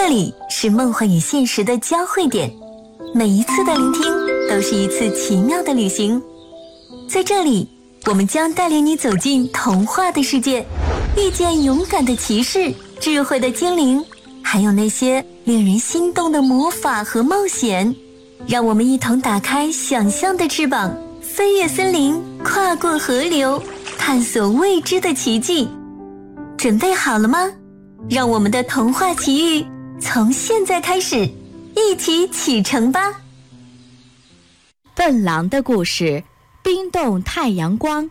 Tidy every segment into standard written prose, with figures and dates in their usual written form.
这里是梦幻与现实的交汇点，每一次的聆听都是一次奇妙的旅行。在这里，我们将带领你走进童话的世界，遇见勇敢的骑士、智慧的精灵，还有那些令人心动的魔法和冒险。让我们一同打开想象的翅膀，飞越森林，跨过河流，探索未知的奇迹。准备好了吗？让我们的童话奇遇从现在开始，一起启程吧。 笨狼的故事，冰冻太阳光。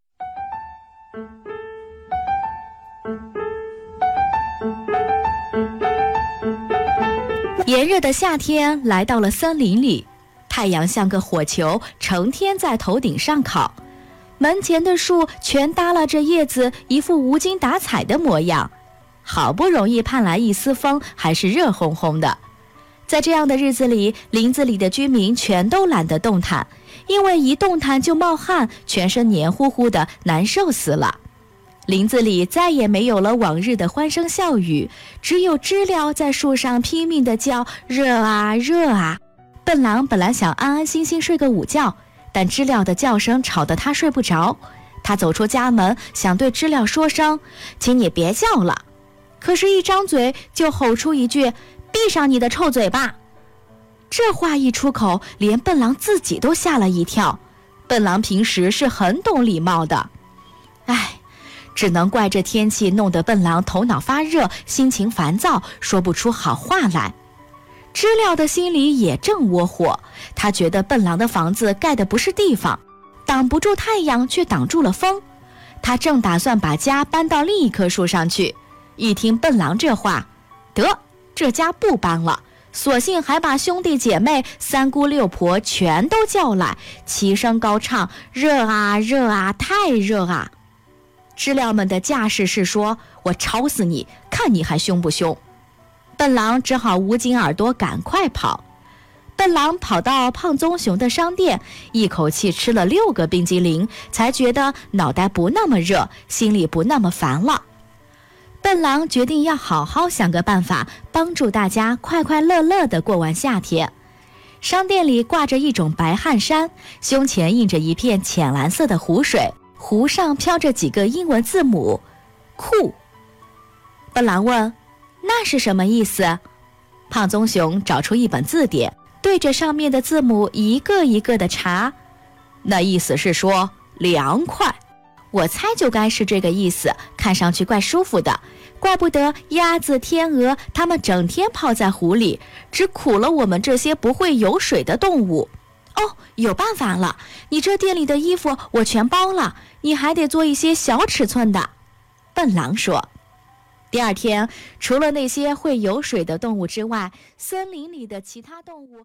炎热的夏天来到了森林里，太阳像个火球，成天在头顶上烤。门前的树全耷拉着叶子，一副无精打采的模样。好不容易盼来一丝风，还是热烘烘的。在这样的日子里，林子里的居民全都懒得动弹，因为一动弹就冒汗，全身黏糊糊的，难受死了。林子里再也没有了往日的欢声笑语，只有知了在树上拼命地叫，热啊热啊。笨狼本来想安安心心睡个午觉，但知了的叫声吵得他睡不着。他走出家门，想对知了说声，请你别叫了。可是一张嘴就吼出一句，闭上你的臭嘴巴。这话一出口，连笨狼自己都吓了一跳。笨狼平时是很懂礼貌的，只能怪这天气弄得笨狼头脑发热，心情烦躁，说不出好话来。知了的心里也正窝火，他觉得笨狼的房子盖的不是地方，挡不住太阳，却挡住了风。他正打算把家搬到另一棵树上去，一听笨狼这话，得，这家不搬了，索性还把兄弟姐妹、三姑六婆全都叫来，齐声高唱，热啊热啊，太热啊。知了们的架势是说，我吵死你，看你还凶不凶。笨狼只好捂紧耳朵赶快跑。笨狼跑到胖棕熊的商店，一口气吃了6个冰激凌，才觉得脑袋不那么热，心里不那么烦了。笨狼决定要好好想个办法，帮助大家快快乐乐地过完夏天。商店里挂着一种白汗衫，胸前印着一片浅蓝色的湖水，湖上飘着几个英文字母，酷。笨狼问，那是什么意思？胖棕熊找出一本字典，对着上面的字母一个一个的查。那意思是说凉快。我猜就该是这个意思，看上去怪舒服的，怪不得鸭子、天鹅它们整天泡在湖里，只苦了我们这些不会游水的动物。哦，有办法了，你这店里的衣服我全包了，你还得做一些小尺寸的。笨狼说。第二天，除了那些会游水的动物之外，森林里的其他动物。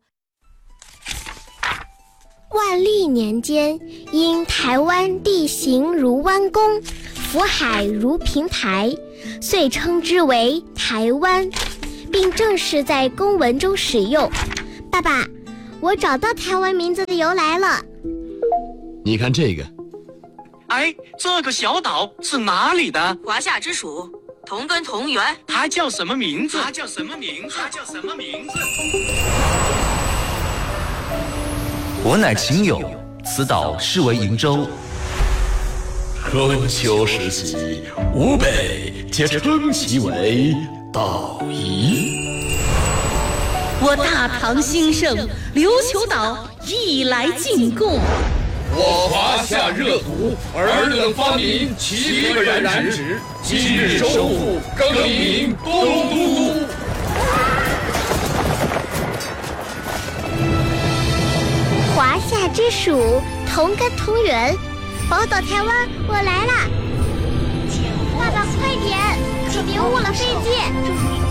万历年间，因台湾地形如弯弓，福海如平台，遂称之为台湾，并正式在公文中使用。爸爸，我找到台湾名字的由来了。 你看这个。 这个小岛是哪里的？ 华夏之属，同根同源。 它叫什么名字？ 我乃秦友，此岛是为瀛洲。 春秋时期，吴北皆称其为岛夷。 我大唐兴盛，琉球岛亦来进贡。 我华夏热土，尔等发明7个染指，今日收复，更名东都。 华夏之属，同根同源，宝岛台湾，我来啦！爸爸快点，可别误了飞机。